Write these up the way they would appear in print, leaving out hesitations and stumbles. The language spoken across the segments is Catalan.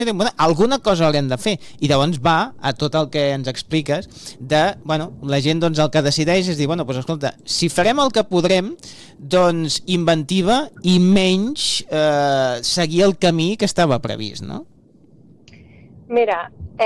bueno, alguna cosa haurem de fer, i llavors va a tot el que ens expliques de, bueno, la gent doncs el que decideix és dir, bueno, doncs escolta, si farem el que podrem, doncs inventiva i menys seguir el camí que estava previst, no? Mira,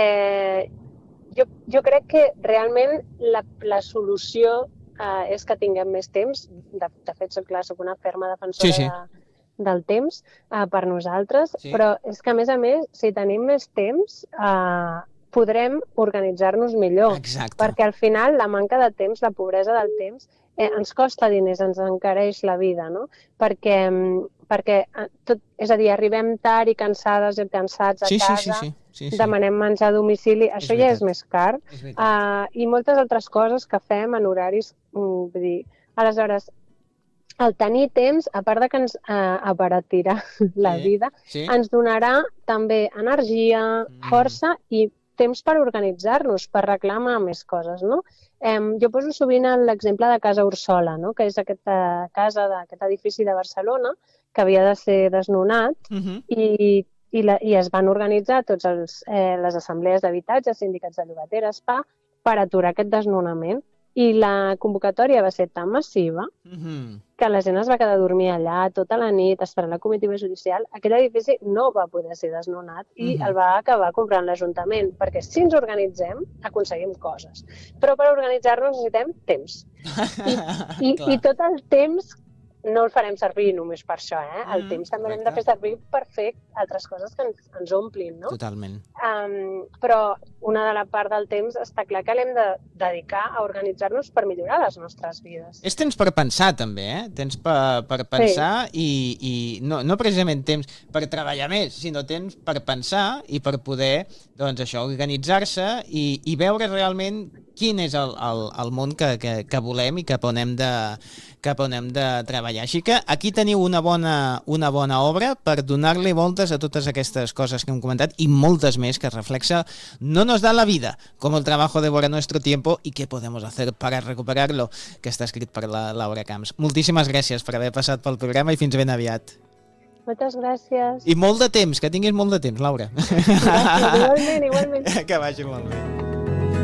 jo crec que realment la solució és que tinguem més temps. De fet, soc una ferma defensora del temps per nosaltres, però és que, a més, si tenim més temps, podrem organitzar-nos millor. Exacte. Perquè al final la manca de temps, la pobresa del temps, ens costa diners, ens encareix la vida, no? Perquè tot, és a dir, arribem tard i cansades i cansats a casa, demanem menjar a domicili, això ja és més car, i moltes altres coses que fem en horaris, vull dir, aleshores, el tenir temps, a part de que ens aparatirà la vida, ens donarà també energia, força i temps per organitzar-nos, per reclamar més coses, no? Jo poso sovint l'exemple de Casa Ursola, no? Que és aquesta casa d'aquest edifici de Barcelona que havia de ser desnonat i es van organitzar totes les assemblees d'habitatges, sindicats de llogateres, per aturar aquest desnonament. I la convocatòria va ser tan massiva que la gent es va quedar a dormir allà tota la nit, esperant la comitiva judicial. Aquell edifici no va poder ser desnonat i el va acabar comprant l'Ajuntament, perquè si ens organitzem, aconseguim coses. Però per organitzar-nos necessitem temps. I tot el temps no el farem servir només per això, El temps també l'hem de fer servir per fer altres coses que ens omplin, no? Totalment. Però una de la part del temps està clar que l'hem de dedicar a organitzar-nos per millorar les nostres vides. És temps per pensar, també, Temps per pensar i no precisament temps per treballar més, sinó temps per pensar i per poder, doncs això, organitzar-se i veure realment quin és el món que volem i cap on hem de treballar. Així que aquí teniu una bona obra per donar-li voltes a totes aquestes coses que hem comentat i moltes més que reflexa no nos da la vida, como el trabajo devora nuestro tiempo y qué podemos hacer para recuperarlo, que està escrit per la Laura Camps. Moltíssimes gràcies per haver passat pel programa i fins ben aviat. Moltes gràcies. I molt de temps, que tinguis molt de temps, Laura. Gràcies, igualment. Que vagi molt bé.